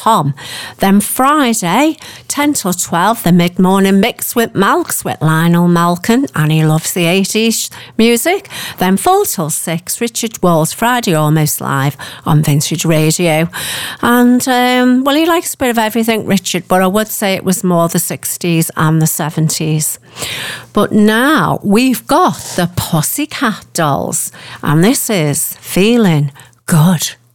gmail.com. Then Friday, 10 till 12, the mid-morning mix with Malks with Lionel Malkin, and he loves the 80s music. Then 4 till 6, Richard Walls, Friday Almost Live on Vintage Radio. And, well, he likes a bit of everything, Richard, but I would say it was more the 60s and the 70s. But now we've got the Pussycat Dolls, and this is Feeling Good.